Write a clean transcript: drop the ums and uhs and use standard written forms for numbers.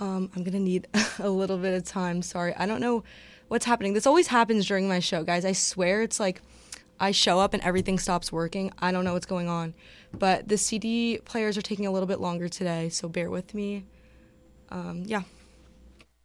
I'm gonna need a little bit of time. Sorry, I don't know what's happening. This always happens during my show, guys. I swear it's like I show up and everything stops working. I don't know what's going on. But the CD players are taking a little bit longer today, so bear with me. Yeah.